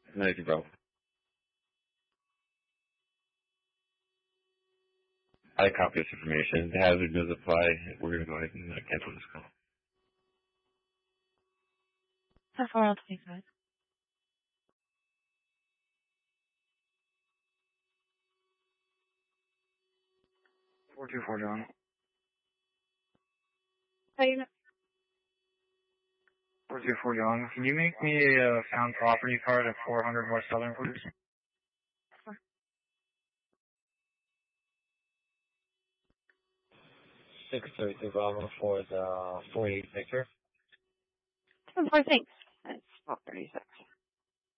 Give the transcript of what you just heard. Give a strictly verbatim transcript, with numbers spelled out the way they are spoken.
Thank you, bro. I copy this information. The hazard does apply. We're going to go ahead and uh, cancel this call. How far on twenty-five? four two four, John. How you know? four two four, John. Can you make me a uh, found property card at four hundred West Southern, please? six thirty-two Bravo for the forty-eight Victor. Four thanks. That's twelve thirty-six.